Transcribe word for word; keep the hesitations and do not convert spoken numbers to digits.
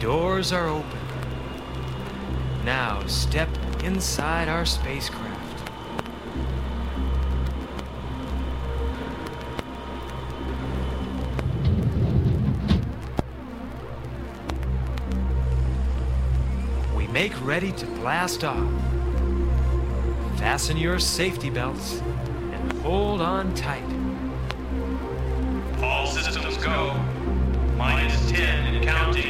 doors are open. Now step inside our spacecraft. We make ready to blast off. Fasten your safety belts and hold on tight. All systems go. Minus ten and counting.